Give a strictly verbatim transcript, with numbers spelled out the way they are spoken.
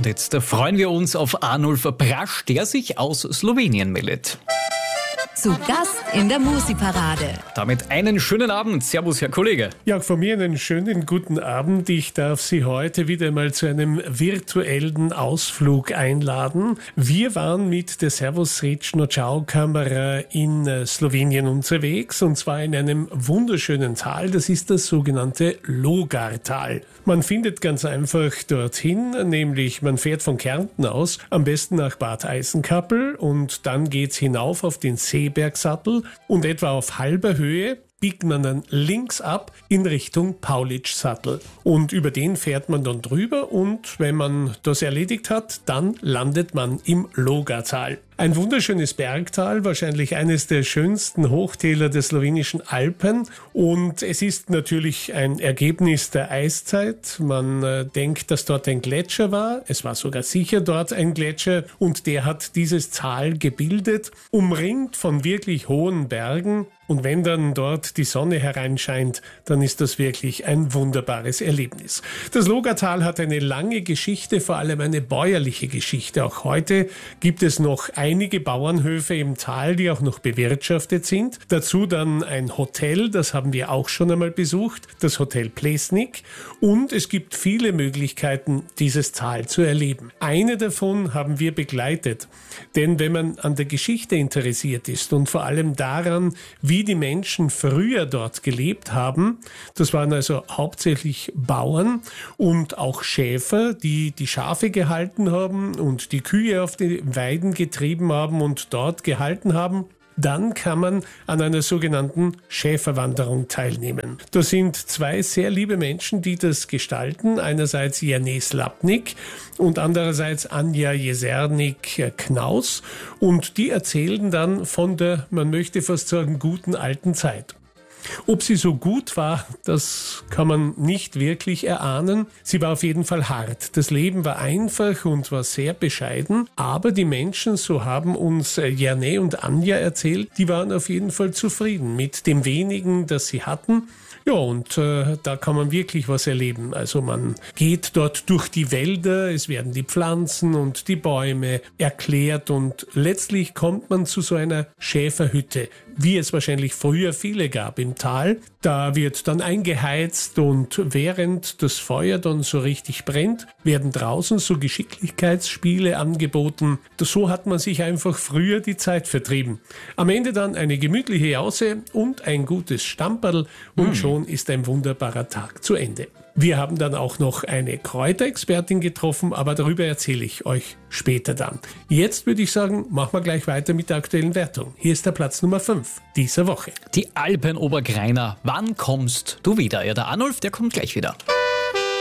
Und jetzt freuen wir uns auf Arnulf Brasch, der sich aus Slowenien meldet. Zu Gast in der Musi-Parade. Damit einen schönen Abend. Servus, Herr Kollege. Ja, auch von mir einen schönen guten Abend. Ich darf Sie heute wieder mal zu einem virtuellen Ausflug einladen. Wir waren mit der Servus Rечно Ciao Kamera in Slowenien unterwegs, und zwar in einem wunderschönen Tal. Das ist das sogenannte Logartal. Man findet ganz einfach dorthin, nämlich man fährt von Kärnten aus, am besten nach Bad Eisenkappel, und dann geht's hinauf auf den Seebergsattel, und etwa auf halber Höhe biegt man dann links ab in Richtung Paulitschsattel. Und über den fährt man dann drüber, und wenn man das erledigt hat, dann landet man im Logartal. Ein wunderschönes Bergtal, wahrscheinlich eines der schönsten Hochtäler der slowenischen Alpen, und es ist natürlich ein Ergebnis der Eiszeit. Man äh, denkt, dass dort ein Gletscher war. Es war sogar sicher dort ein Gletscher, und der hat dieses Tal gebildet, umringt von wirklich hohen Bergen. Und wenn dann dort die Sonne hereinscheint, dann ist das wirklich ein wunderbares Erlebnis. Das Logartal hat eine lange Geschichte, vor allem eine bäuerliche Geschichte. Auch heute gibt es noch einige Bauernhöfe im Tal, die auch noch bewirtschaftet sind. Dazu dann ein Hotel, das haben wir auch schon einmal besucht, das Hotel Plesnik. Und es gibt viele Möglichkeiten, dieses Tal zu erleben. Eine davon haben wir begleitet. Denn wenn man an der Geschichte interessiert ist und vor allem daran, wie die Menschen früher dort gelebt haben, das waren also hauptsächlich Bauern und auch Schäfer, die die Schafe gehalten haben und die Kühe auf die Weiden getrieben haben und dort gehalten haben, dann kann man an einer sogenannten Schäferwanderung teilnehmen. Das sind zwei sehr liebe Menschen, die das gestalten. Einerseits Jane Slapnik und andererseits Anja Jesernik-Knaus. Und die erzählen dann von der, man möchte fast sagen, guten alten Zeit. Ob sie so gut war, das kann man nicht wirklich erahnen. Sie war auf jeden Fall hart. Das Leben war einfach und war sehr bescheiden. Aber die Menschen, so haben uns Jane und Anja erzählt, die waren auf jeden Fall zufrieden mit dem wenigen, das sie hatten. Ja, und äh, da kann man wirklich was erleben. Also man geht dort durch die Wälder, es werden die Pflanzen und die Bäume erklärt, und letztlich kommt man zu so einer Schäferhütte, wie es wahrscheinlich früher viele gab im Tal. Da wird dann eingeheizt, und während das Feuer dann so richtig brennt, werden draußen so Geschicklichkeitsspiele angeboten. So hat man sich einfach früher die Zeit vertrieben. Am Ende dann eine gemütliche Jause und ein gutes Stamperl, und mm. schon ist ein wunderbarer Tag zu Ende. Wir haben dann auch noch eine Kräuterexpertin getroffen, aber darüber erzähle ich euch später dann. Jetzt würde ich sagen, machen wir gleich weiter mit der aktuellen Wertung. Hier ist der Platz Nummer fünf dieser Woche. Die Alpen Obergreiner. Wann kommst du wieder? Ja, der Arnulf, der kommt gleich wieder.